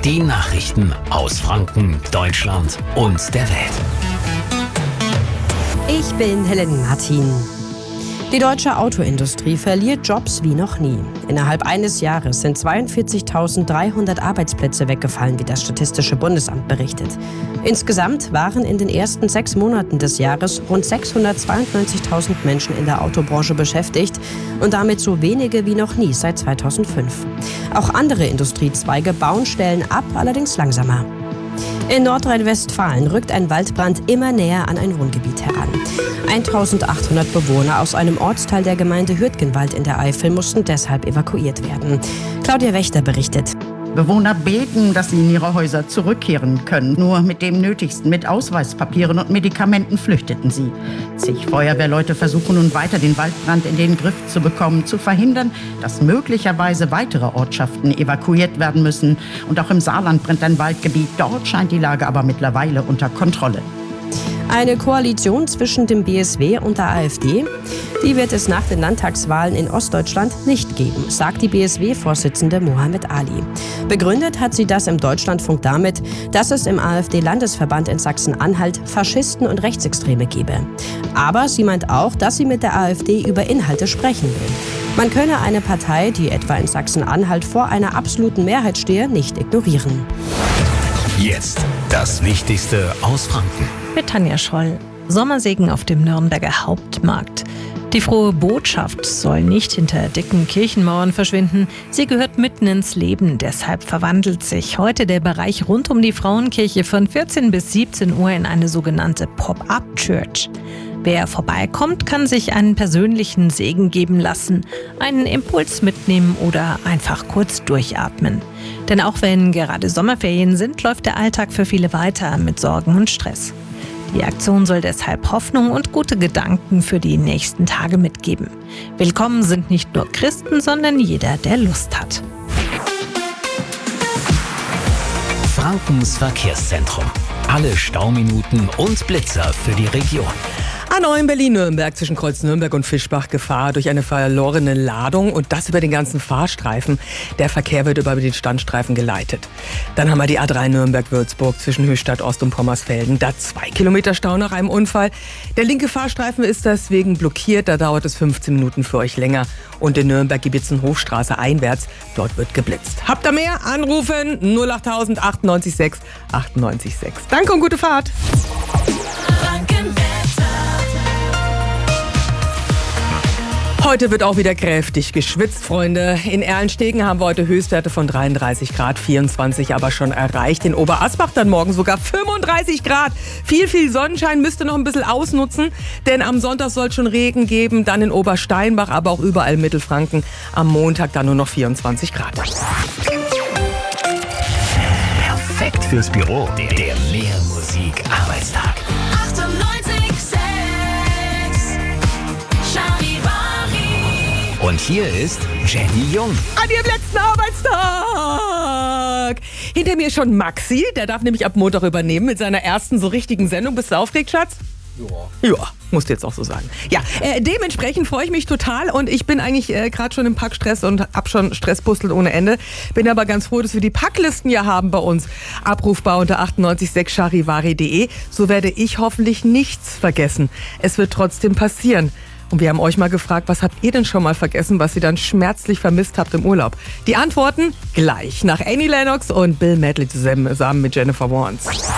Die Nachrichten aus Franken, Deutschland und der Welt. Ich bin Helene Martin. Die deutsche Autoindustrie verliert Jobs wie noch nie. Innerhalb eines Jahres sind 42.300 Arbeitsplätze weggefallen, wie das Statistische Bundesamt berichtet. Insgesamt waren in den ersten 6 Monaten des Jahres rund 692.000 Menschen in der Autobranche beschäftigt und damit so wenige wie noch nie seit 2005. Auch andere Industriezweige bauen Stellen ab, allerdings langsamer. In Nordrhein-Westfalen rückt ein Waldbrand immer näher an ein Wohngebiet heran. 1.800 Bewohner aus einem Ortsteil der Gemeinde Hürtgenwald in der Eifel mussten deshalb evakuiert werden. Claudia Wächter berichtet. Bewohner beten, dass sie in ihre Häuser zurückkehren können. Nur mit dem Nötigsten, mit Ausweispapieren und Medikamenten flüchteten sie. Zig Feuerwehrleute versuchen nun weiter, den Waldbrand in den Griff zu bekommen, zu verhindern, dass möglicherweise weitere Ortschaften evakuiert werden müssen. Und auch im Saarland brennt ein Waldgebiet. Dort scheint die Lage aber mittlerweile unter Kontrolle. Eine Koalition zwischen dem BSW und der AfD, die wird es nach den Landtagswahlen in Ostdeutschland nicht geben, sagt die BSW-Vorsitzende Mohammed Ali. Begründet hat sie das im Deutschlandfunk damit, dass es im AfD-Landesverband in Sachsen-Anhalt Faschisten und Rechtsextreme gebe. Aber sie meint auch, dass sie mit der AfD über Inhalte sprechen will. Man könne eine Partei, die etwa in Sachsen-Anhalt vor einer absoluten Mehrheit stehe, nicht ignorieren. Jetzt das Wichtigste aus Franken. Mit Tanja Scholl. Sommersegen auf dem Nürnberger Hauptmarkt. Die frohe Botschaft soll nicht hinter dicken Kirchenmauern verschwinden. Sie gehört mitten ins Leben. Deshalb verwandelt sich heute der Bereich rund um die Frauenkirche von 14 bis 17 Uhr in eine sogenannte Pop-up-Church. Wer vorbeikommt, kann sich einen persönlichen Segen geben lassen, einen Impuls mitnehmen oder einfach kurz durchatmen. Denn auch wenn gerade Sommerferien sind, läuft der Alltag für viele weiter mit Sorgen und Stress. Die Aktion soll deshalb Hoffnung und gute Gedanken für die nächsten Tage mitgeben. Willkommen sind nicht nur Christen, sondern jeder, der Lust hat. Frankens Verkehrszentrum. Alle Stauminuten und Blitzer für die Region. A9 Berlin-Nürnberg zwischen Kreuz Nürnberg und Fischbach Gefahr durch eine verlorene Ladung und das über den ganzen Fahrstreifen. Der Verkehr wird über den Standstreifen geleitet. Dann haben wir die A3 Nürnberg-Würzburg zwischen Höchstadt Ost und Pommersfelden. Da 2 Kilometer Stau nach einem Unfall. Der linke Fahrstreifen ist deswegen blockiert. Da dauert es 15 Minuten für euch länger. Und in Nürnberg Gebitzenhofstraße einwärts. Dort wird geblitzt. Habt ihr mehr? Anrufen 08000 98 6 98 6. Danke und gute Fahrt. Heute wird auch wieder kräftig geschwitzt, Freunde. In Erlenstegen haben wir heute Höchstwerte von 33 Grad, 24 aber schon erreicht. In Oberasbach dann morgen sogar 35 Grad. Viel Sonnenschein, müsst ihr noch ein bisschen ausnutzen, denn am Sonntag soll es schon Regen geben. Dann in Obersteinbach, aber auch überall in Mittelfranken. Am Montag dann nur noch 24 Grad. Perfekt fürs Büro. Der Mehr-Musik-Arbeitstag. Und hier ist Jenny Jung. An ihrem letzten Arbeitstag. Hinter mir schon Maxi, der darf nämlich ab Montag übernehmen mit seiner ersten so richtigen Sendung. Bist du aufgeregt, Schatz? Ja, musst du jetzt auch so sagen. Ja, dementsprechend freue ich mich total und ich bin eigentlich gerade schon im Packstress und hab schon Stressbustel ohne Ende. Bin aber ganz froh, dass wir die Packlisten ja haben bei uns. Abrufbar unter 986charivari.de. So werde ich hoffentlich nichts vergessen. Es wird trotzdem passieren. Und wir haben euch mal gefragt, was habt ihr denn schon mal vergessen, was ihr dann schmerzlich vermisst habt im Urlaub? Die Antworten gleich nach Annie Lennox und Bill Medley zusammen mit Jennifer Warnes.